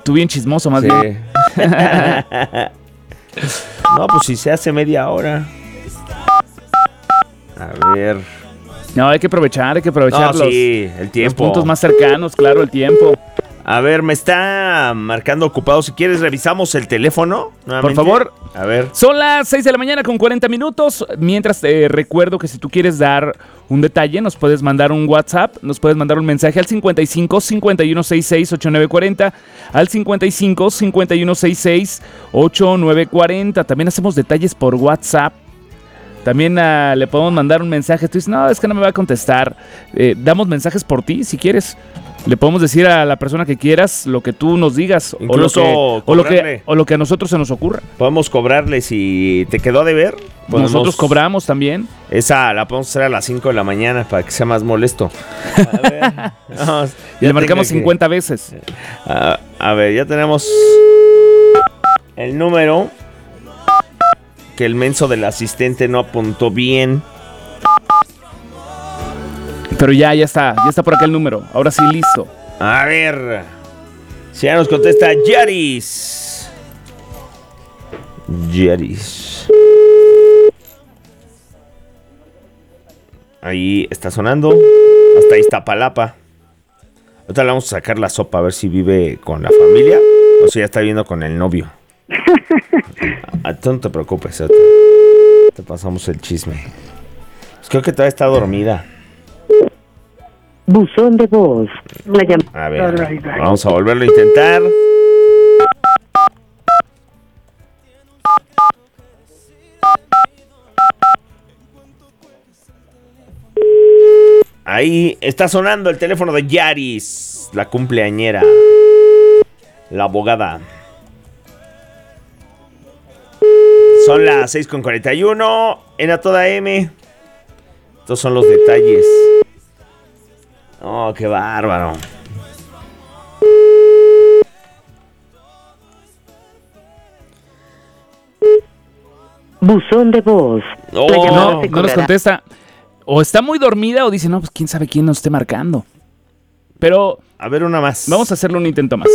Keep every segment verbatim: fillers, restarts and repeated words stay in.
tú bien chismoso, más sí. bien. No, pues si se hace media hora. A ver. No, hay que aprovechar, hay que aprovechar No, los, sí, el tiempo. los puntos más cercanos, claro, el tiempo. A ver, me está marcando ocupado. Si quieres, revisamos el teléfono nuevamente. Por favor. A ver. Son las seis de la mañana con cuarenta minutos. Mientras te recuerdo que si tú quieres dar un detalle, nos puedes mandar un WhatsApp, nos puedes mandar un mensaje al cincuenta y cinco, cincuenta y uno sesenta y seis, ochenta y nueve cuarenta, al cincuenta y cinco, cincuenta y uno sesenta y seis, ochenta y nueve cuarenta. También hacemos detalles por WhatsApp. También uh, le podemos mandar un mensaje. Tú dices, no, es que no me va a contestar. Eh, damos mensajes por ti, si quieres. Le podemos decir a la persona que quieras lo que tú nos digas. Incluso o lo que, o lo que, o lo que a nosotros se nos ocurra. Podemos cobrarle si te quedó de ver. Podemos, nosotros cobramos también. Esa la podemos hacer a las cinco de la mañana para que sea más molesto. A ver. Vamos, y le marcamos cincuenta que... veces. A, a ver, ya tenemos el número que el menso del asistente no apuntó bien. Pero ya, ya está, ya está por acá el número. Ahora sí, listo. A ver. Si ya nos contesta Yaris. Yaris. Ahí está sonando. Hasta ahí está Palapa. Ahorita le vamos a sacar la sopa a ver si vive con la familia o si ya está viviendo con el novio. A, tú no te preocupes. Te, te pasamos el chisme. Pues creo que todavía está dormida. Buzón de voz. La llam- a ver, vamos a volverlo a intentar. Ahí está sonando el teléfono de Yaris, la cumpleañera, la abogada. Son las seis con cuarenta y uno en A Toda M. Estos son los detalles. Oh, qué bárbaro. Buzón de voz. Oh, La llamada No, se no nos colgará. contesta. O está muy dormida o dice, no, pues quién sabe quién nos esté marcando. Pero a ver, una más. vamos a hacerle un intento más.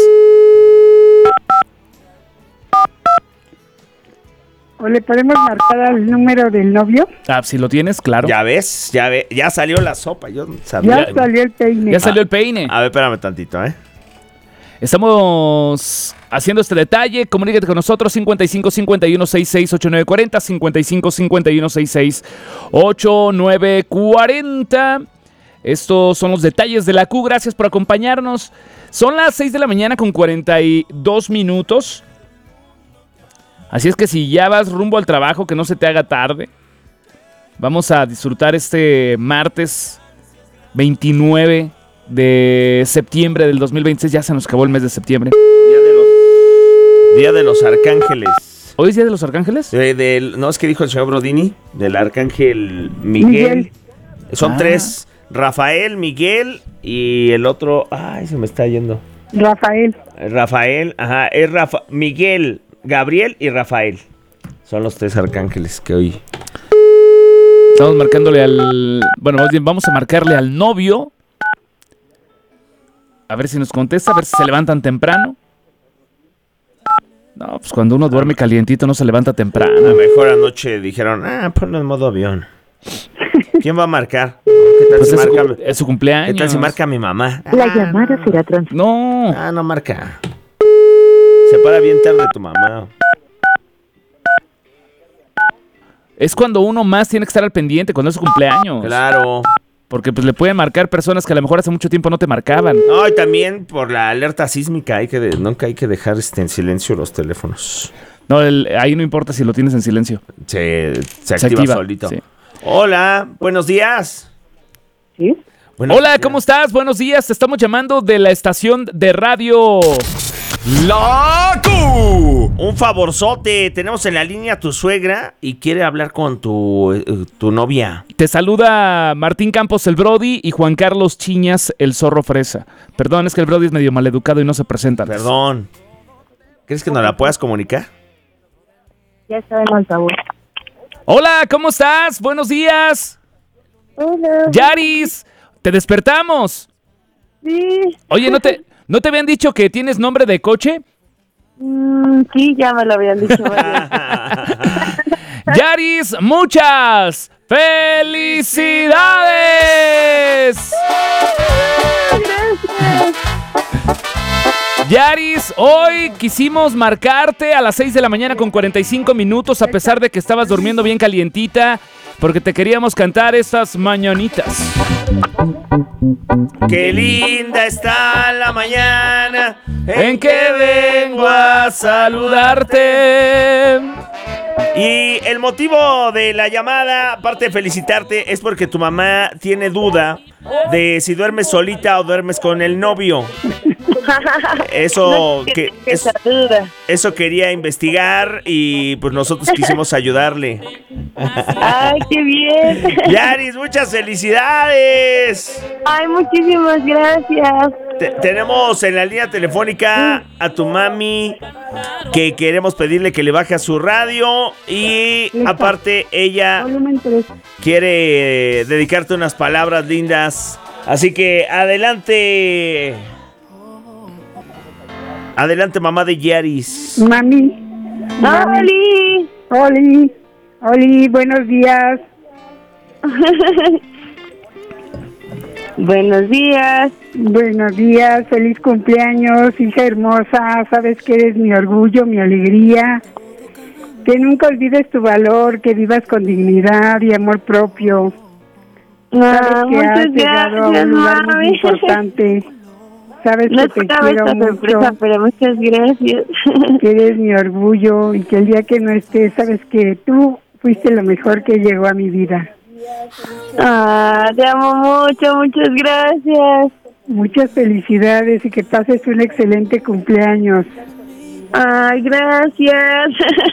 ¿O le podemos marcar al número del novio? Ah, si lo tienes, claro. Ya ves, ya ve, ya salió la sopa. Yo sabía. Ya salió el peine. Ya salió el peine. A ver, espérame tantito, ¿eh? Estamos haciendo este detalle. Comunícate con nosotros cincuenta y cinco, cincuenta y uno sesenta y seis, ochenta y nueve cuarenta, cincuenta y cinco, cincuenta y uno sesenta y seis, ochenta y nueve cuarenta. Estos son los detalles de la Q. Gracias por acompañarnos. Son las seis de la mañana con cuarenta y dos minutos. Así es que si ya vas rumbo al trabajo, que no se te haga tarde. Vamos a disfrutar este martes veintinueve de septiembre del dos mil veintiséis. Ya se nos acabó el mes de septiembre. Día de los, Día de los Arcángeles. ¿Hoy es Día de los Arcángeles? Eh, del, no, es que dijo el señor Brodini, del Arcángel Miguel. Miguel. Son Ah. tres, Rafael, Miguel y el otro, ay, se me está yendo. Rafael. Rafael, ajá, es Rafa, Miguel, Gabriel y Rafael. Son los tres arcángeles que hoy... Estamos marcándole al... Bueno, más bien vamos a marcarle al novio. A ver si nos contesta, a ver si se levantan temprano. No, pues cuando uno duerme calientito no se levanta A temprano. lo mejor anoche dijeron, ah, ponlo en modo avión. ¿Quién va a marcar? ¿Qué tal Pues si es, marca, su, es su cumpleaños. ¿Qué tal si marca mi mamá? La Ah, llamada será transmitida. No. Ah, no marca. Se para bien tarde tu mamá. Es cuando uno más tiene que estar al pendiente, cuando es su cumpleaños. Claro. Porque pues le pueden marcar personas que a lo mejor hace mucho tiempo no te marcaban. No, y también por la alerta sísmica, hay que de- nunca hay que dejar este, en silencio los teléfonos. No, el- ahí no importa si lo tienes en silencio. Se, se Se activa, activa, solito. sí. Hola, buenos días. ¿Sí? Buenos Hola, días. ¿cómo estás? Buenos días. Te estamos llamando de la estación de radio. ¡La Q! Un favorzote. Tenemos en la línea a tu suegra y quiere hablar con tu, eh, tu novia. Te saluda Martín Campos, el Brody, y Juan Carlos Chiñas, el Zorro Fresa. Perdón, es que el Brody es medio maleducado y no se presenta. Perdón. ¿Crees que nos la puedas comunicar? Ya está en altavoz. Hola, ¿cómo estás? Buenos días. Hola. Yaris, te despertamos. Sí. Oye, ¿no te, ¿No te habían dicho que tienes nombre de coche? Mm, sí, ya me lo habían dicho. Yaris, muchas felicidades. Gracias. Yaris, hoy quisimos marcarte a las seis de la mañana con cuarenta y cinco minutos, a pesar de que estabas durmiendo bien calientita, porque te queríamos cantar estas mañanitas. Qué linda está la mañana En que vengo a saludarte. Y el motivo de la llamada, aparte de felicitarte, es porque tu mamá tiene duda de si duermes solita o duermes con el novio. Eso No, que que eso, esa duda. eso quería investigar y pues nosotros quisimos ayudarle. Ay, qué bien. Yaris, muchas felicidades. Ay, muchísimas gracias. Te- tenemos en la línea telefónica a tu mami, que queremos pedirle que le baje a su radio y Listo. aparte ella Volumen tres. quiere dedicarte unas palabras lindas. Así que adelante. Adelante, mamá de Yaris. Mami. Mami. ¡Oli! Oli. Oli, buenos días. Buenos días. Buenos días, feliz cumpleaños, hija hermosa. Sabes que eres mi orgullo, mi alegría. Que nunca olvides tu valor, que vivas con dignidad y amor propio. Sabes Ah, que has muchas llegado a gracias, un lugar muy mami. importante. Sabes No que te esperaba quiero esta mucho, sorpresa, pero muchas gracias. que eres mi orgullo y que el día que no estés, sabes que tú fuiste lo mejor que llegó a mi vida. Ah, te amo mucho, muchas gracias. Muchas felicidades y que pases un excelente cumpleaños. Ay, gracias.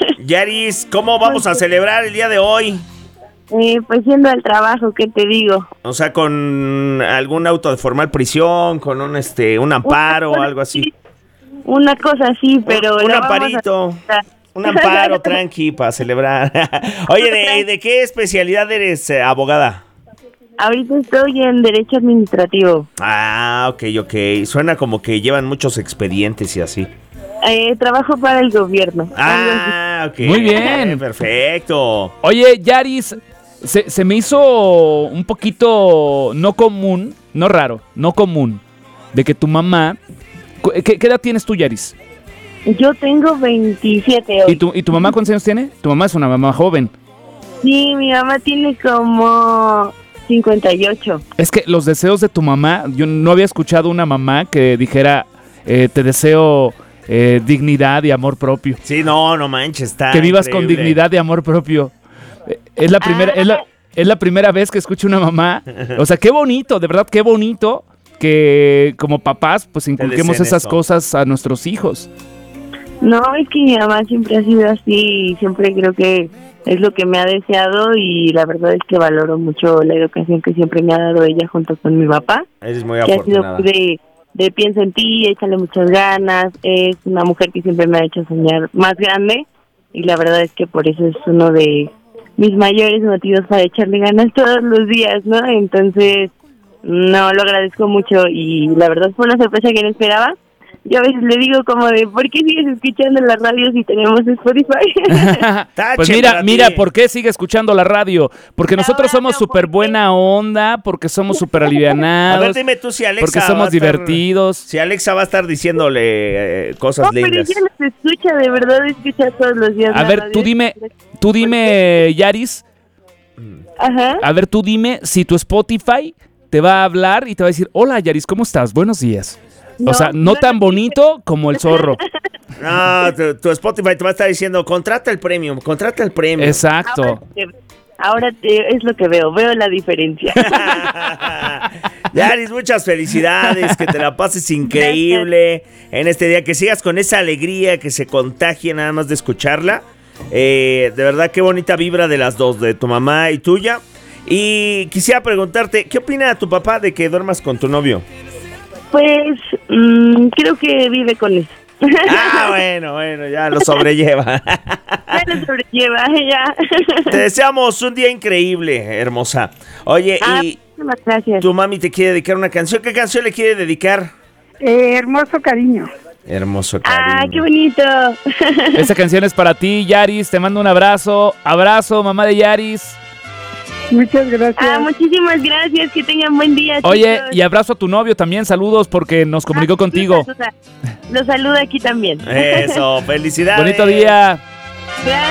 Yaris, ¿cómo vamos a celebrar el día de hoy? Eh, pues yendo al trabajo, ¿qué te digo? O sea, con algún auto de formal prisión, con un este un amparo o algo así. Una cosa así, pero... un la vamos a amparito. celebrar. Un amparo tranqui para celebrar. Oye, ¿de, ¿de qué especialidad eres eh, abogada? Ahorita estoy en Derecho Administrativo. Ah, ok, ok. Suena como que llevan muchos expedientes y así. Eh, trabajo para el gobierno. Ah, ok. Muy bien. Perfecto. Oye, Yaris, se, se me hizo un poquito no común, no raro, no común, de que tu mamá... ¿Qué, qué edad tienes tú, Yaris? Yo tengo veintisiete hoy. ¿Y tu, ¿Y tu mamá cuántos años tiene? Tu mamá es una mamá joven. Sí, mi mamá tiene como cincuenta y ocho. Es que los deseos de tu mamá, yo no había escuchado una mamá que dijera, eh, te deseo eh, dignidad y amor propio. Sí, no, no manches, está Que vivas con increíble. dignidad y amor propio. Eh, Es la primera, Ah. es la, es la primera vez que escucho una mamá. O sea, qué bonito, de verdad, qué bonito que como papás, pues inculquemos deseen esas eso. cosas a nuestros hijos. No, es que mi mamá siempre ha sido así y siempre creo que es lo que me ha deseado y la verdad es que valoro mucho la educación que siempre me ha dado ella junto con mi papá, Eres muy que ha sido afortunada. de, de piensa en ti, échale muchas ganas, es una mujer que siempre me ha hecho soñar más grande y la verdad es que por eso es uno de mis mayores motivos para echarle ganas todos los días, ¿no? Entonces, no, lo agradezco mucho y la verdad fue una sorpresa que no esperaba. Yo a veces le digo como de, ¿por qué sigues escuchando la radio si tenemos Spotify? Pues Tache mira, para mira, ti. ¿por qué sigue escuchando la radio? Porque nosotros bueno, somos súper ¿por qué? buena onda, porque somos súper A ver, alivianados, dime tú si Alexa porque va a somos estar- divertidos. Si Alexa va a estar diciéndole eh, cosas No, pero lindas. ella los escucha, de verdad escucha todos los días. A la ver, radio. tú dime, tú dime, Yaris, Ajá. a ver, tú dime si tu Spotify te va a hablar y te va a decir, hola Yaris, ¿cómo estás? Buenos días. O No, sea, no no tan le bonito como el zorro. No, tu, tu Spotify te va a estar diciendo, contrata el premium, contrata el premium. Exacto. Ahora, te- ahora te- es lo que veo, veo la diferencia. Yaris, muchas felicidades, que te la pases increíble en este día, que sigas con esa alegría que se contagie nada más de escucharla. Eh, de verdad, qué bonita vibra de las dos, de tu mamá y tuya. Y quisiera preguntarte, ¿qué opina tu papá de que duermas con tu novio? Pues mm, creo que vive con eso. Ah, bueno, bueno, ya lo sobrelleva. Ya lo sobrelleva, ya. Te deseamos un día increíble, hermosa. Oye, Ah, y muchísimas gracias. tu mami te quiere dedicar una canción. ¿Qué canción le quiere dedicar? Eh, hermoso cariño. Hermoso cariño. ¡Ah, qué bonito! Esta canción es para ti, Yaris. Te mando un abrazo. Abrazo, mamá de Yaris. Muchas gracias. Ah, muchísimas gracias. Que tengan buen día, Oye, chicos. y abrazo a tu novio también. Saludos porque nos comunicó Ah, contigo. Los saludo aquí también. Eso, felicidades. Bonito día. Gracias.